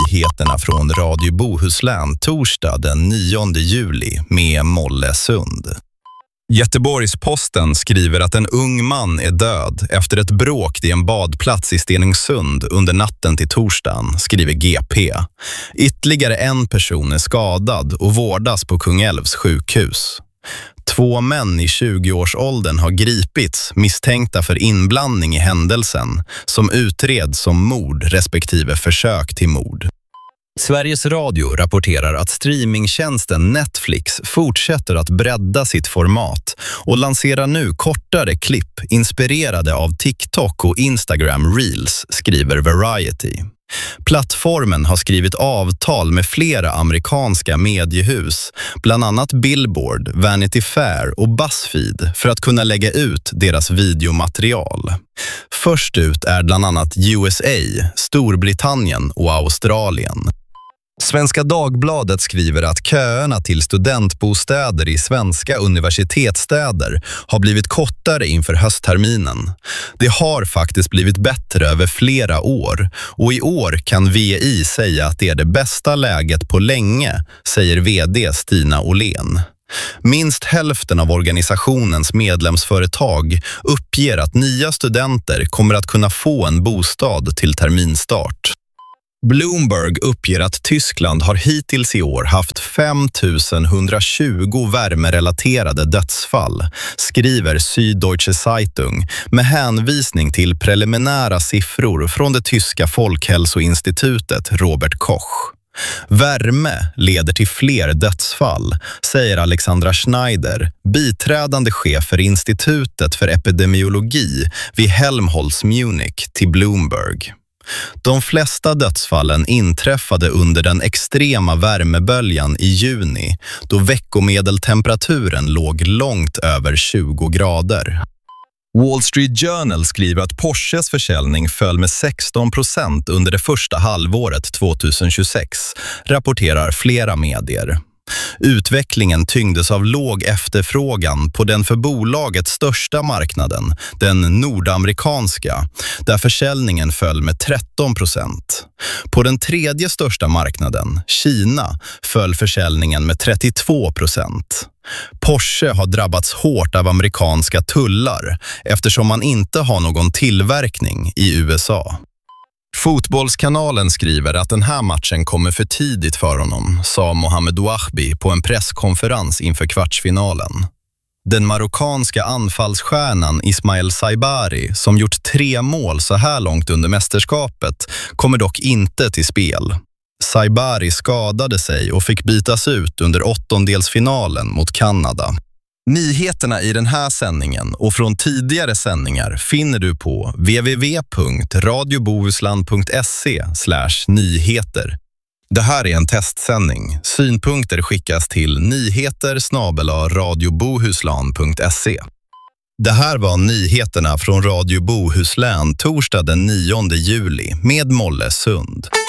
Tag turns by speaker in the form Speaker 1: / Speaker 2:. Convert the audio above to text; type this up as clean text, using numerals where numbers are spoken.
Speaker 1: nyheterna från Radio Bohuslän torsdag den 9 juli med Molle Sund. Göteborgs-Posten skriver att en ung man är död efter ett bråk vid en badplats i Stenungsund under natten till torsdagen, skriver GP. Ytterligare en person är skadad och vårdas på Kungälvs sjukhus. 2 män i 20-årsåldern har gripits misstänkta för inblandning i händelsen som utreds som mord respektive försök till mord. Sveriges Radio rapporterar att streamingtjänsten Netflix fortsätter att bredda sitt format och lanserar nu kortare klipp inspirerade av TikTok och Instagram Reels, skriver Variety. Plattformen har skrivit avtal med flera amerikanska mediehus, bland annat Billboard, Vanity Fair och BuzzFeed, för att kunna lägga ut deras videomaterial. Först ut är bland annat USA, Storbritannien och Australien. Svenska Dagbladet skriver att köerna till studentbostäder i svenska universitetsstäder har blivit kortare inför höstterminen. Det har faktiskt blivit bättre över flera år och i år kan VI säga att det är det bästa läget på länge, säger vd Stina Åhlén. Minst hälften av organisationens medlemsföretag uppger att nya studenter kommer att kunna få en bostad till terminstart. Bloomberg uppger att Tyskland har hittills i år haft 5 120 värmerelaterade dödsfall, skriver Süddeutsche Zeitung med hänvisning till preliminära siffror från det tyska folkhälsoinstitutet Robert Koch. Värme leder till fler dödsfall, säger Alexandra Schneider, biträdande chef för Institutet för epidemiologi vid Helmholtz Munich, till Bloomberg. De flesta dödsfallen inträffade under den extrema värmeböljan i juni, då veckomedeltemperaturen låg långt över 20 grader. Wall Street Journal skriver att Porsches försäljning föll med 16% under det första halvåret 2026, rapporterar flera medier. Utvecklingen tyngdes av låg efterfrågan på den för bolaget största marknaden, den nordamerikanska, där försäljningen föll med 13%. På den tredje största marknaden, Kina, föll försäljningen med 32%. Porsche har drabbats hårt av amerikanska tullar eftersom man inte har någon tillverkning i USA. Fotbollskanalen skriver att den här matchen kommer för tidigt för honom, sa Mohamed Ouahbi på en presskonferens inför kvartsfinalen. Den marockanska anfallsstjärnan Ismael Saibari, som gjort 3 mål så här långt under mästerskapet, kommer dock inte till spel. Saibari skadade sig och fick bytas ut under 8-delsfinalen mot Kanada. Nyheterna i den här sändningen och från tidigare sändningar finner du på www.radiobohuslän.se/nyheter. Det här är en testsändning. Synpunkter skickas till nyheter@radiobohuslän.se. Det här var nyheterna från Radio Bohuslän torsdag den 9 juli med Molle Sund.